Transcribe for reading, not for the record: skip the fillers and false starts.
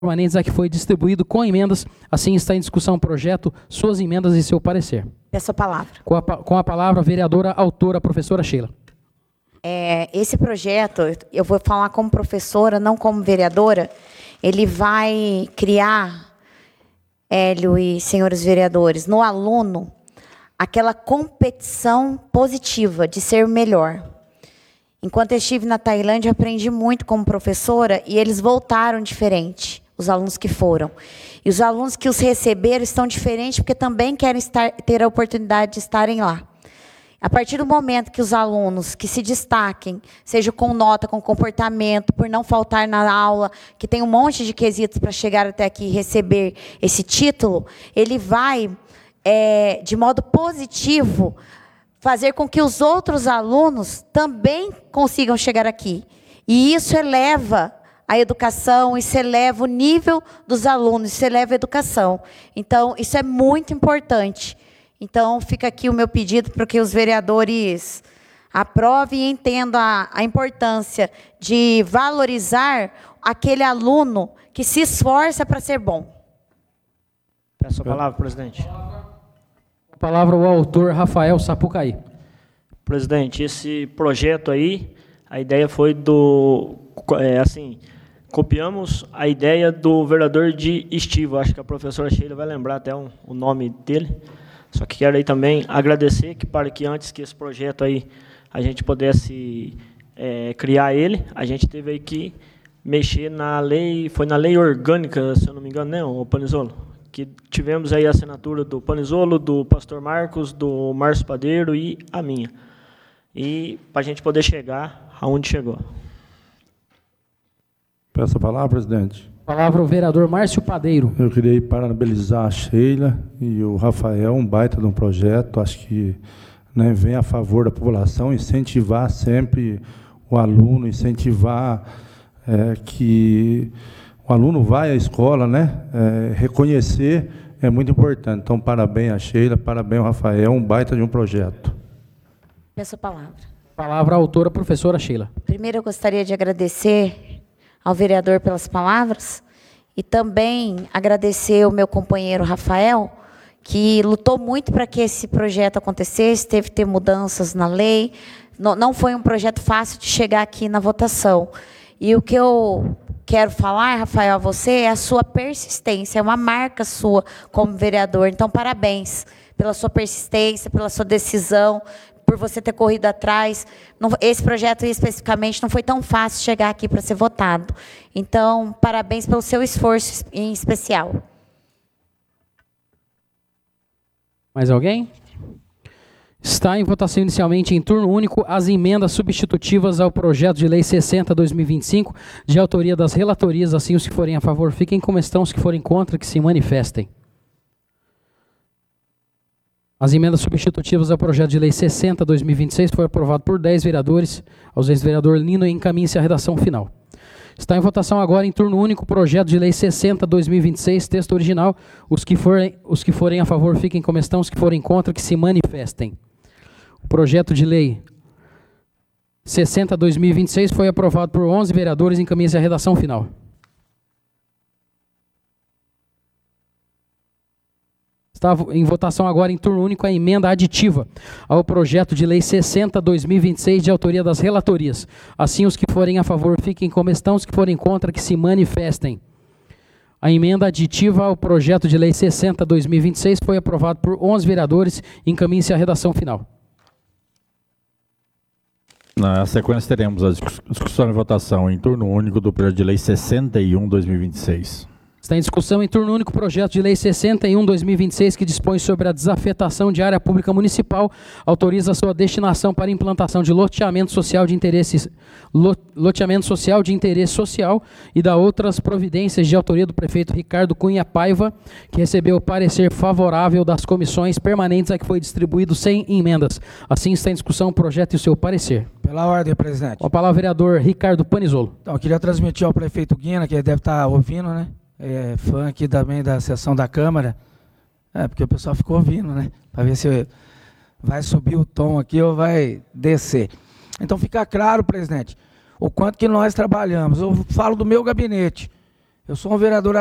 permanentes a que foi distribuído com emendas. Assim está em discussão o projeto, suas emendas e seu parecer. Peço a palavra. Com a palavra, a vereadora autora, professora Sheila. Esse projeto, eu vou falar como professora, não como vereadora, ele vai criar, Hélio e senhores vereadores, no aluno, aquela competição positiva de ser melhor. Enquanto eu estive na Tailândia, aprendi muito como professora e eles voltaram diferente, os alunos que foram. E os alunos que os receberam estão diferentes porque também querem ter a oportunidade de estarem lá. A partir do momento que os alunos que se destaquem, seja com nota, com comportamento, por não faltar na aula, que tem um monte de quesitos para chegar até aqui e receber esse título, ele vai, de modo positivo, fazer com que os outros alunos também consigam chegar aqui. E isso eleva a educação, isso eleva o nível dos alunos, isso eleva a educação. Então, isso é muito importante. Então, fica aqui o meu pedido para que os vereadores aprovem e entendam a importância de valorizar aquele aluno que se esforça para ser bom. Peço a palavra, presidente. A palavra ao autor, Rafael Sapucaí. Presidente, esse projeto aí, a ideia foi copiamos a ideia do vereador de Estiva. Acho que a professora Sheila vai lembrar até o nome dele. Só que quero aí também agradecer para que antes que esse projeto aí a gente pudesse criar ele, a gente teve aí que mexer na lei, foi na lei orgânica, se eu não me engano, né, o Panizolo? Que tivemos aí a assinatura do Panizolo, do pastor Marcos, do Márcio Padeiro e a minha. E para a gente poder chegar aonde chegou. Peço a palavra, presidente. Palavra ao vereador Márcio Padeiro. Eu queria parabenizar a Sheila e o Rafael, um baita de um projeto, acho que vem a favor da população, incentivar sempre o aluno, incentivar que o aluno vá à escola, reconhecer é muito importante. Então, parabéns a Sheila, parabéns ao Rafael, um baita de um projeto. Peço a palavra. Palavra à autora, professora Sheila. Primeiro, eu gostaria de agradecer ao vereador pelas palavras e também agradecer ao meu companheiro Rafael, que lutou muito para que esse projeto acontecesse, teve que ter mudanças na lei. Não foi um projeto fácil de chegar aqui na votação. E o que eu quero falar, Rafael, a você, é a sua persistência, é uma marca sua como vereador. Então, parabéns pela sua persistência, pela sua decisão, por você ter corrido atrás. Esse projeto especificamente não foi tão fácil chegar aqui para ser votado. Então, parabéns pelo seu esforço em especial. Mais alguém? Está em votação inicialmente em turno único as emendas substitutivas ao projeto de lei 60/2025, de autoria das relatorias. Assim, os que forem a favor fiquem como estão, os que forem contra que se manifestem. As emendas substitutivas ao projeto de lei 60/2026 foi aprovado por 10 vereadores. Ao ex-vereador Lino, encaminhe-se a redação final. Está em votação agora em turno único o projeto de lei 60/2026, texto original. Os que forem a favor fiquem como estão, os que forem contra que se manifestem. O projeto de lei 60/2026 foi aprovado por 11 vereadores. Encaminhe-se a redação final. Está em votação agora em turno único a emenda aditiva ao projeto de lei 60/2026, de autoria das relatorias. Assim, os que forem a favor fiquem como estão, os que forem contra que se manifestem. A emenda aditiva ao projeto de lei 60/2026 foi aprovada por 11 vereadores. Encaminhe-se a redação final. Na sequência, teremos a discussão e votação em turno único do projeto de lei 61/2026. Está em discussão em turno único o projeto de lei 61/2026, que dispõe sobre a desafetação de área pública municipal, autoriza a sua destinação para implantação de loteamento social de interesse social e dá outras providências de autoria do prefeito Ricardo Cunha Paiva, que recebeu o parecer favorável das comissões permanentes a que foi distribuído sem emendas. Assim, está em discussão o projeto e o seu parecer. Pela ordem, presidente. Com a palavra, vereador Ricardo Panizolo. Então, eu queria transmitir ao prefeito Guina, que ele deve estar ouvindo, né? É fã aqui também da sessão da Câmara, porque o pessoal ficou ouvindo, né? Para ver se vai subir o tom aqui ou vai descer. Então, fica claro, presidente, o quanto que nós trabalhamos. Eu falo do meu gabinete. Eu sou um vereador